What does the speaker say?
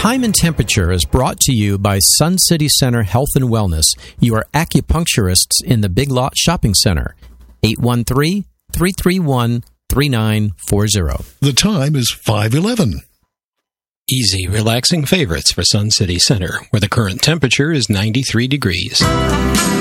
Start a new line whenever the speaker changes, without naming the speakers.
Time and Temperature is brought to you by Sun City Center Health and Wellness, your acupuncturists in the Big Lot Shopping Center. 813-331-3940.
The time is 5:11.
Easy, relaxing favorites for Sun City Center, where the current temperature is 93 degrees.